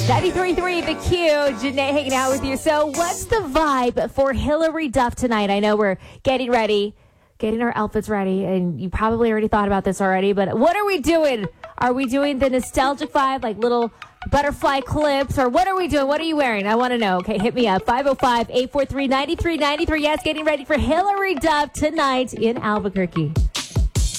93.3 The Q. Janae hanging out with you. So what's the vibe for Hillary Duff tonight? I know we're getting ready, getting our outfits ready, and you probably already thought about this already, but what are we doing? Are we doing the nostalgic vibe, like little butterfly clips, or what are we doing? What are you wearing? I want to know. Okay, hit me up. 505-843-9393. Yes, getting ready for Hillary Duff tonight in Albuquerque.